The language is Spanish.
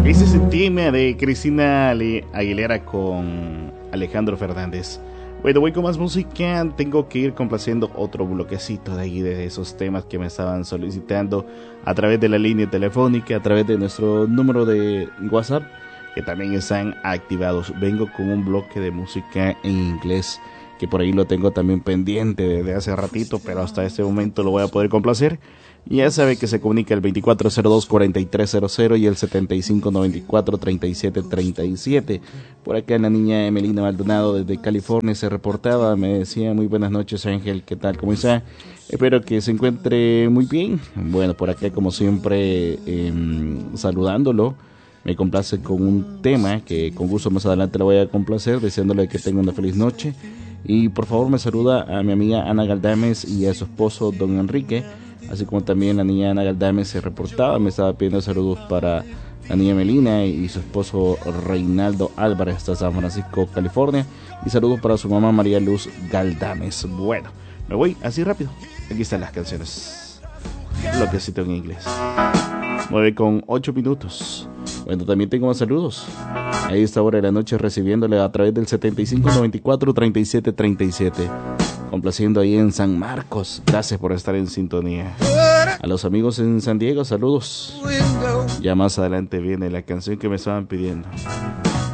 Ese es el tema de Cristina Aguilera con Alejandro Fernández. Bueno, voy con más música. Tengo que ir complaciendo otro bloquecito de ahí, de esos temas que me estaban solicitando a través de la línea telefónica, a través de nuestro número de WhatsApp, que también están activados. Vengo con un bloque de música en inglés, que por ahí lo tengo también pendiente desde hace ratito, pero hasta este momento lo voy a poder complacer. Ya sabe que se comunica el 2402-4300 y el 7594-3737. Por acá la niña Emelina Maldonado desde California se reportaba, me decía: muy buenas noches, Ángel, ¿qué tal? ¿Cómo está? Espero que se encuentre muy bien. Bueno, por acá como siempre saludándolo. Me complace con un tema que con gusto más adelante le voy a complacer, deseándole que tenga una feliz noche. Y por favor me saluda a mi amiga Ana Galdames y a su esposo Don Enrique, así como también la niña Ana Galdames se reportaba, me estaba pidiendo saludos para la niña Melina y su esposo Reinaldo Álvarez hasta San Francisco, California, y saludos para su mamá María Luz Galdames. Bueno, me voy así rápido. Aquí están las canciones. Lo que cito en inglés. 9:08. Bueno, también tengo más saludos. A esta hora de la noche recibiéndole a través del 7594-3737. Complaciendo ahí en San Marcos. Gracias por estar en sintonía. A los amigos en San Diego, saludos. Ya más adelante viene la canción que me estaban pidiendo.